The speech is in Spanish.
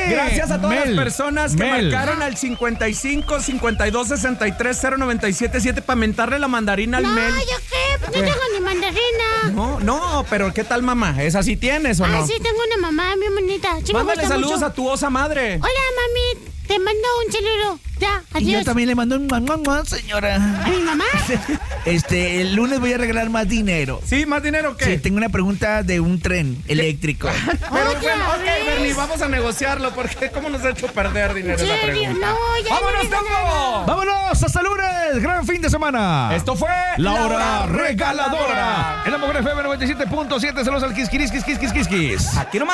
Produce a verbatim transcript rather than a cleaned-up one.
Gracias a todas Mel, las personas que Mel. marcaron al cincuenta y cinco, cincuenta y dos, sesenta y tres, cero noventa y siete siete para mentarle la mandarina al No, Mel. ¿yo qué? Pues no tengo ni mandarina. No, no, pero ¿qué tal, mamá? ¿Esa sí tienes o no? Ah, sí, tengo una mamá bien bonita. Sí, me Mándale gusta saludos mucho. a tu osa madre. Hola, mami. Te mando un saludo. Ya, Y yo adiós. también le mando un mua, mua, mua, señora. ¿A mi mamá? Este, el lunes voy a regalar más dinero. ¿Sí? ¿Más dinero qué? Sí, tengo una pregunta de un tren eléctrico. Pero Otra bueno, ok, vez. Bernie, vamos a negociarlo porque ¿cómo nos ha hecho perder dinero ¿En esa serio? pregunta? No, ya ¡Vámonos, no digo Topo! ¡Vámonos! ¡Hasta el lunes! ¡Gran fin de semana! Esto fue La Hora Regaladora. En la Mujer F M noventa y siete punto siete. Saludos al Kiss, Kiss, Kiss, Kiss, Kiss, Kiss. Aquí nomás.